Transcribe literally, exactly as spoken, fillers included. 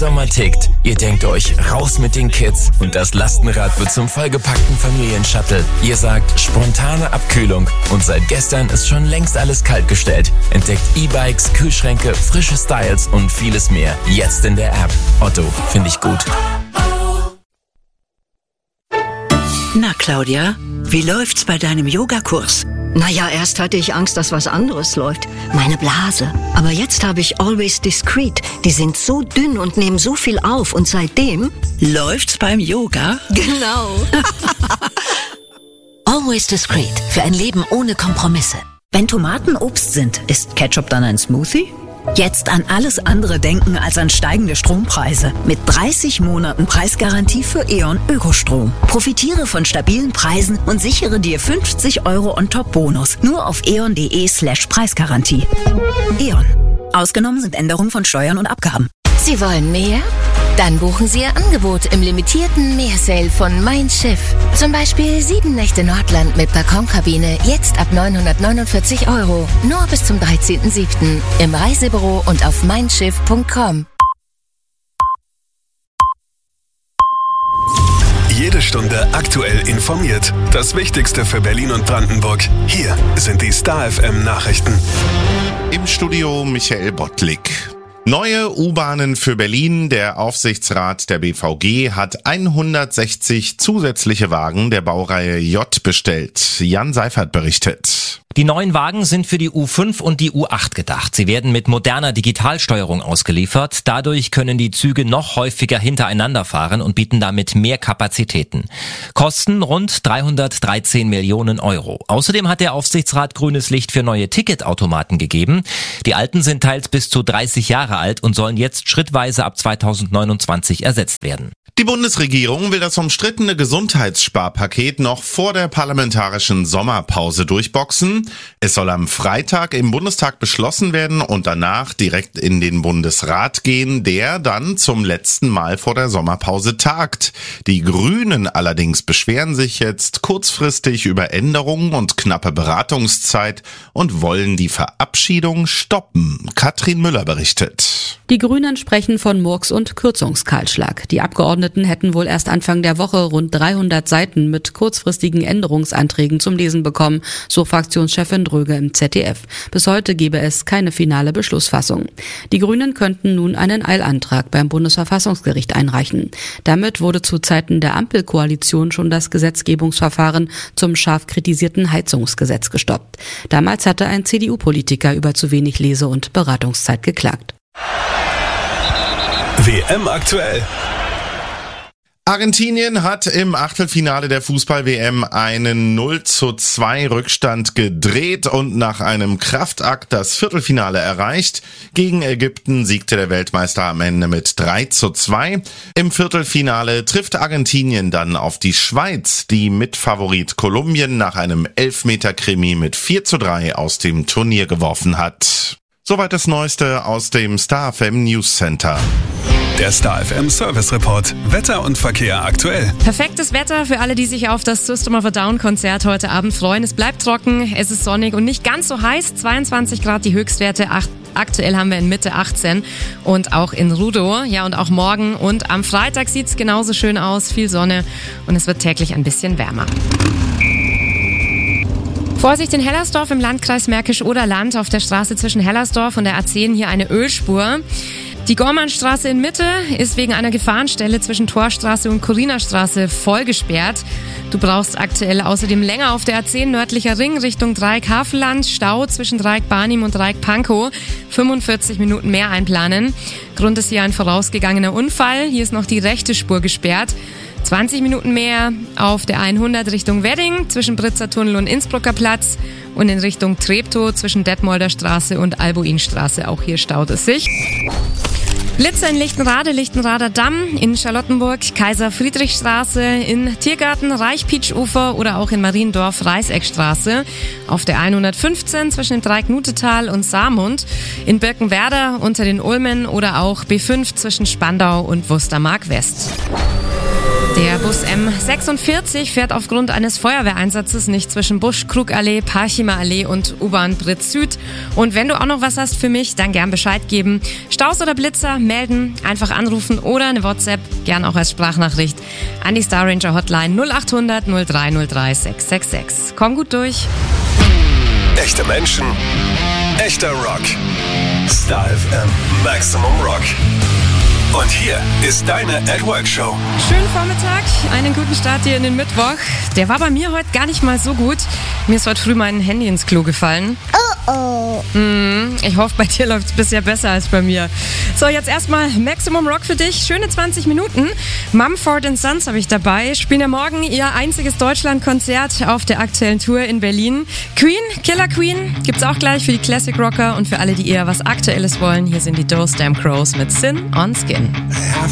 Sommer tickt. Ihr denkt euch, raus mit den Kids und das Lastenrad wird zum vollgepackten Familienshuttle. Ihr sagt, spontane Abkühlung und seit gestern ist schon längst alles kaltgestellt. Entdeckt E-Bikes, Kühlschränke, frische Styles und vieles mehr. Jetzt in der App. Otto, finde ich gut. Na Claudia, wie läuft's bei deinem Yogakurs? Naja, erst hatte ich Angst, dass was anderes läuft. Meine Blase. Aber jetzt habe ich Always Discreet. Die sind so dünn und nehmen so viel auf. Und seitdem... Läuft's beim Yoga? Genau. Always Discreet. Für ein Leben ohne Kompromisse. Wenn Tomaten Obst sind, ist Ketchup dann ein Smoothie? Jetzt an alles andere denken als an steigende Strompreise. Mit dreißig Monaten Preisgarantie für E.ON Ökostrom. Profitiere von stabilen Preisen und sichere dir fünfzig Euro on top Bonus. Nur auf eon.de slash Preisgarantie. E.ON. Ausgenommen sind Änderungen von Steuern und Abgaben. Sie wollen mehr? Dann buchen Sie Ihr Angebot im limitierten Meersale von Mein Schiff. Zum Beispiel sieben Nächte Nordland mit Balkonkabine, jetzt ab neunhundertneunundvierzig Euro. Nur bis zum dreizehnten siebten im Reisebüro und auf mein schiff punkt com. Jede Stunde aktuell informiert. Das Wichtigste für Berlin und Brandenburg. Hier sind die Star F M Nachrichten. Im Studio Michael Bottlik. Neue U-Bahnen für Berlin. Der Aufsichtsrat der B V G hat hundertsechzig zusätzliche Wagen der Baureihe J bestellt. Jan Seifert berichtet. Die neuen Wagen sind für die U fünf und die U acht gedacht. Sie werden mit moderner Digitalsteuerung ausgeliefert. Dadurch können die Züge noch häufiger hintereinander fahren und bieten damit mehr Kapazitäten. Kosten rund dreihundertdreizehn Millionen Euro. Außerdem hat der Aufsichtsrat grünes Licht für neue Ticketautomaten gegeben. Die alten sind teils bis zu dreißig Jahre alt und sollen jetzt schrittweise ab zweitausendneunundzwanzig ersetzt werden. Die Bundesregierung will das umstrittene Gesundheitssparpaket noch vor der parlamentarischen Sommerpause durchboxen. Es soll am Freitag im Bundestag beschlossen werden und danach direkt in den Bundesrat gehen, der dann zum letzten Mal vor der Sommerpause tagt. Die Grünen allerdings beschweren sich jetzt kurzfristig über Änderungen und knappe Beratungszeit und wollen die Verabschiedung stoppen. Katrin Müller berichtet. Die Grünen sprechen von Murks- und Kürzungskahlschlag. Die Abgeordneten hätten wohl erst Anfang der Woche rund dreihundert Seiten mit kurzfristigen Änderungsanträgen zum Lesen bekommen, so Fraktionschefin Dröge im Z D F. Bis heute gebe es keine finale Beschlussfassung. Die Grünen könnten nun einen Eilantrag beim Bundesverfassungsgericht einreichen. Damit wurde zu Zeiten der Ampelkoalition schon das Gesetzgebungsverfahren zum scharf kritisierten Heizungsgesetz gestoppt. Damals hatte ein C D U-Politiker über zu wenig Lese- und Beratungszeit geklagt. W M aktuell. Argentinien hat im Achtelfinale der Fußball-W M einen null zu zwei Rückstand gedreht und nach einem Kraftakt das Viertelfinale erreicht. Gegen Ägypten siegte der Weltmeister am Ende mit drei zu zwei. Im Viertelfinale trifft Argentinien dann auf die Schweiz, die Mitfavorit Kolumbien nach einem Elfmeter-Krimi mit vier zu drei aus dem Turnier geworfen hat. Soweit das Neueste aus dem Star F M News Center. Der Star F M Service Report. Wetter und Verkehr aktuell. Perfektes Wetter für alle, die sich auf das System of a Down Konzert heute Abend freuen. Es bleibt trocken, es ist sonnig und nicht ganz so heiß. zweiundzwanzig Grad die Höchstwerte. Aktuell haben wir in Mitte achtzehn und auch in Rudow. Ja, und auch morgen und am Freitag sieht es genauso schön aus. Viel Sonne und es wird täglich ein bisschen wärmer. Vorsicht in Hellersdorf im Landkreis Märkisch-Oderland. Auf der Straße zwischen Hellersdorf und der A zehn hier eine Ölspur. Die Gormannstraße in Mitte ist wegen einer Gefahrenstelle zwischen Torstraße und Corinastraße voll gesperrt. Du brauchst aktuell außerdem länger auf der A zehn nördlicher Ring Richtung Dreieck-Havelland, Stau zwischen Dreieck-Barnim und Dreieck-Pankow, fünfundvierzig Minuten mehr einplanen. Grund ist hier ein vorausgegangener Unfall, hier ist noch die rechte Spur gesperrt. zwanzig Minuten mehr auf der hundert Richtung Wedding zwischen Britzer Tunnel und Innsbrucker Platz und in Richtung Treptow zwischen Detmolder Straße und Albuinstraße. Auch hier staut es sich. Blitzer in Lichtenrade, Lichtenrader Damm, in Charlottenburg, Kaiser-Friedrich-Straße, in Tiergarten, Reichpitsch-Ufer oder auch in Mariendorf, Reißeckstraße. Auf der hundertfünfzehn zwischen dem Dreieck-Nutetal und Saarmund, in Birkenwerder unter den Ulmen oder auch B fünf zwischen Spandau und Wustermark West. Der Bus M sechsundvierzig fährt aufgrund eines Feuerwehreinsatzes nicht zwischen Busch-Krugallee, Parchimer Allee und U-Bahn Britz Süd. Und wenn du auch noch was hast für mich, dann gern Bescheid geben. Staus oder Blitzer, melden, einfach anrufen oder eine WhatsApp, gern auch als Sprachnachricht an die Star Ranger Hotline null acht hundert null drei null drei sechs sechs sechs. Komm gut durch. Echte Menschen, echter Rock. Star F M Maximum Rock. Und hier ist deine At-Work-Show. Schönen Vormittag, einen guten Start hier in den Mittwoch. Der war bei mir heute gar nicht mal so gut. Mir ist heute früh mein Handy ins Klo gefallen. Oh oh. Hm, ich hoffe, bei dir läuft es bisher besser als bei mir. So, jetzt erstmal Maximum Rock für dich. Schöne zwanzig Minuten. Mumford and Sons habe ich dabei. Spielen ja morgen ihr einziges Deutschland-Konzert auf der aktuellen Tour in Berlin. Queen, Killer Queen, gibt's auch gleich für die Classic Rocker und für alle, die eher was Aktuelles wollen. Hier sind die Those Damn Crows mit Sin on Skin.